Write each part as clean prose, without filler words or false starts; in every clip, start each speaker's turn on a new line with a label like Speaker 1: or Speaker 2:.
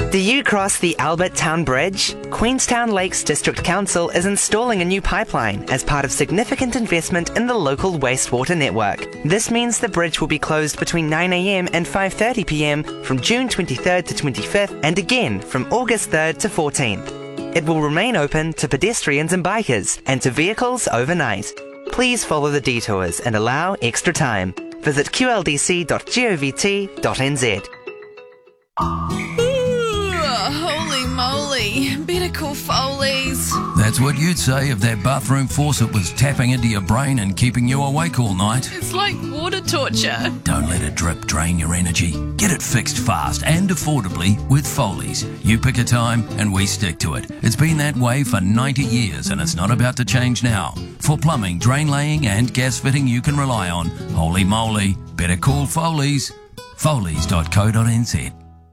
Speaker 1: Do you cross the Albert Town Bridge? Queenstown Lakes District Council is installing a new pipeline as part of significant investment in the local wastewater network. This means the bridge will be closed between 9 a.m. and 5:30 p.m. from June 23rd to 25th and again from August 3rd to 14th. It will remain open to pedestrians and bikers and to vehicles overnight. Please follow the detours and allow extra time. Visit qldc.govt.nz.
Speaker 2: Holy moly, better call Foley's.
Speaker 3: That's what you'd say if that bathroom faucet was tapping into your brain and keeping you awake all night.
Speaker 2: It's like water torture.
Speaker 3: Don't let a drip drain your energy. Get it fixed fast and affordably with Foley's. You pick a time and we stick to it. It's been that way for 90 years and it's not about to change now. For plumbing, drain laying and gas fitting you can rely on, holy moly, better call Foley's. Foley's.co.nz.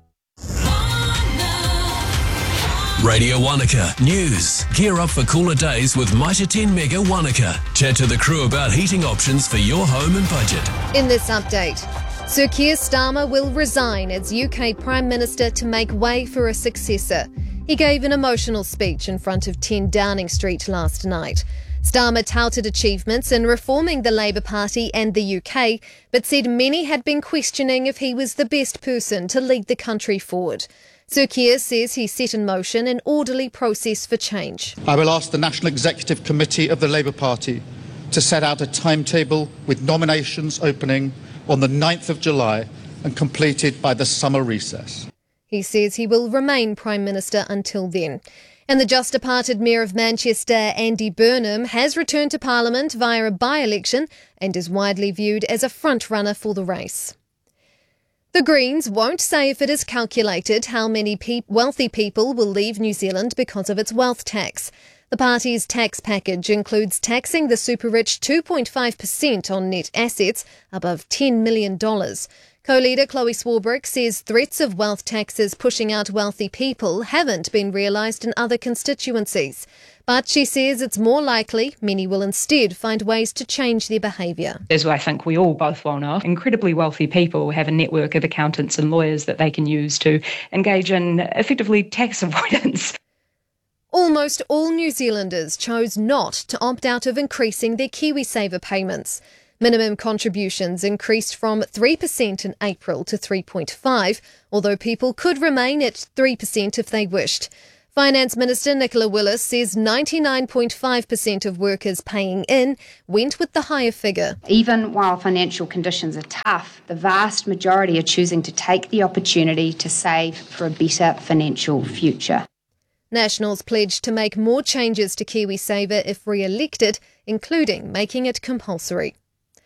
Speaker 4: Radio Wanaka News. Gear up for cooler days with Mitre 10 Mega Wanaka. Chat to the crew about heating options for your home and budget.
Speaker 5: In this update, Sir Keir Starmer will resign as UK Prime Minister to make way for a successor. He gave an emotional speech in front of 10 Downing Street last night. Starmer touted achievements in reforming the Labour Party and the UK, but said many had been questioning if he was the best person to lead the country forward. Sir Keir says he set in motion an orderly process for change.
Speaker 6: I will ask the National Executive Committee of the Labour Party to set out a timetable with nominations opening on the 9th of July and completed by the summer recess.
Speaker 5: He says he will remain Prime Minister until then. And the just-departed Mayor of Manchester, Andy Burnham, has returned to Parliament via a by-election and is widely viewed as a front-runner for the race. The Greens won't say if it is calculated how many wealthy people will leave New Zealand because of its wealth tax. The party's tax package includes taxing the super-rich 2.5% on net assets above $10 million. Co-leader Chloe Swarbrick says threats of wealth taxes pushing out wealthy people haven't been realised in other constituencies. But she says it's more likely many will instead find ways to change their behaviour.
Speaker 7: As I think we all both well know, incredibly wealthy people have a network of accountants and lawyers that they can use to engage in effectively tax avoidance.
Speaker 5: Almost all New Zealanders chose not to opt out of increasing their KiwiSaver payments. Minimum contributions increased from 3% in April to 3.5%, although people could remain at 3% if they wished. Finance Minister Nicola Willis says 99.5% of workers paying in went with the higher figure.
Speaker 8: Even while financial conditions are tough, the vast majority are choosing to take the opportunity to save for a better financial future.
Speaker 5: Nationals pledged to make more changes to KiwiSaver if re-elected, including making it compulsory.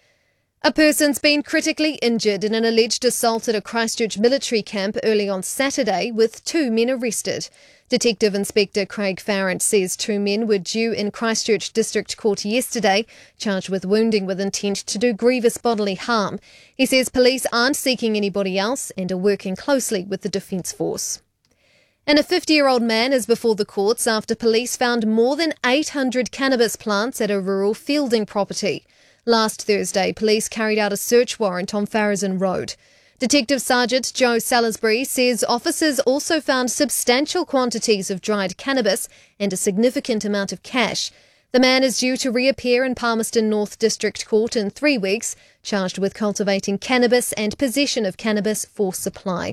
Speaker 5: A person's been critically injured in an alleged assault at a Christchurch military camp early on Saturday, with 2 men arrested. Detective Inspector Craig Farrant says 2 men were due in Christchurch District Court yesterday, charged with wounding with intent to do grievous bodily harm. He says police aren't seeking anybody else and are working closely with the Defence Force. And a 50-year-old man is before the courts after police found more than 800 cannabis plants at a rural fielding property. Last Thursday, police carried out a search warrant on Farrazin Road. Detective Sergeant Joe Salisbury says officers also found substantial quantities of dried cannabis and a significant amount of cash. The man is due to reappear in Palmerston North District Court in 3 weeks, charged with cultivating cannabis and possession of cannabis for supply.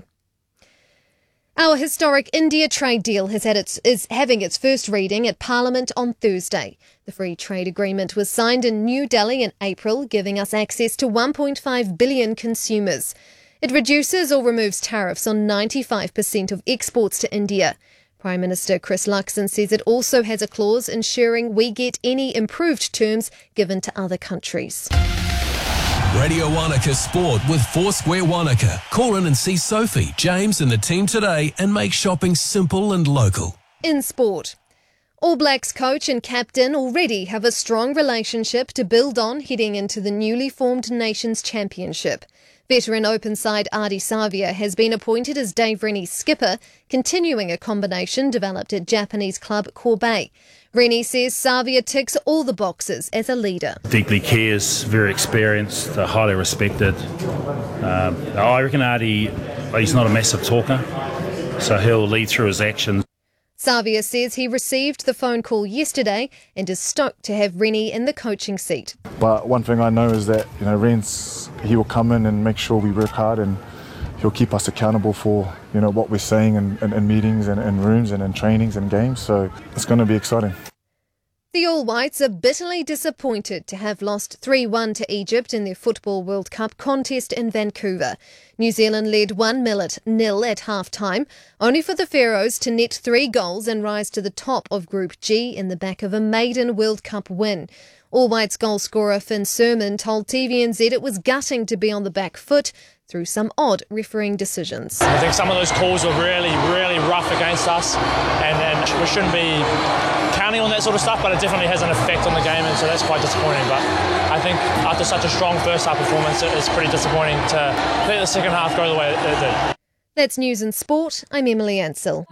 Speaker 5: Our historic India trade deal is having its first reading at Parliament on Thursday. The free trade agreement was signed in New Delhi in April, giving us access to 1.5 billion consumers. It reduces or removes tariffs on 95% of exports to India. Prime Minister Chris Luxon says it also has a clause ensuring we get any improved terms given to other countries.
Speaker 4: Radio Wanaka Sport with Foursquare Wanaka. Call in and see Sophie, James and the team today and make shopping simple and local.
Speaker 5: In sport, All Blacks coach and captain already have a strong relationship to build on heading into the newly formed Nations Championship. Veteran open side Ardie Savia has been appointed as Dave Rennie's skipper, continuing a combination developed at Japanese club Kobe. Rennie says Savia ticks all the boxes as a leader.
Speaker 9: Deeply cares, very experienced, highly respected. I reckon Ardie, he's not a massive talker. So he'll lead through his actions.
Speaker 5: Savia says he received the phone call yesterday and is stoked to have Rennie in the coaching seat.
Speaker 10: But one thing I know is that, he will come in and make sure we work hard, and he'll keep us accountable for, what we're saying in meetings and in rooms and in trainings and games. So it's going to be exciting.
Speaker 5: The All Whites are bitterly disappointed to have lost 3-1 to Egypt in their Football World Cup contest in Vancouver. New Zealand led 1-0 at half-time, only for the Pharaohs to net 3 goals and rise to the top of Group G in the back of a maiden World Cup win. All Whites goal scorer Finn Sermon told TVNZ it was gutting to be on the back foot through some odd refereeing decisions.
Speaker 11: I think some of those calls were really, really rough against us, and we shouldn't be counting on that sort of stuff, but it definitely has an effect on the game, and so that's quite disappointing. But I think after such a strong first half performance, it's pretty disappointing to let the second half go the way it did.
Speaker 5: That's News and Sport. I'm Emily Ansell.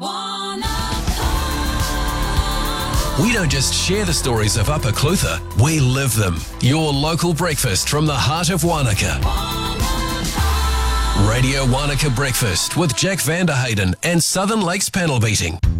Speaker 4: We don't just share the stories of Upper Clutha, we live them. Your local breakfast from the heart of Wanaka. Radio Wanaka Breakfast with Jack Vanderhayden and Southern Lakes Panel Beating.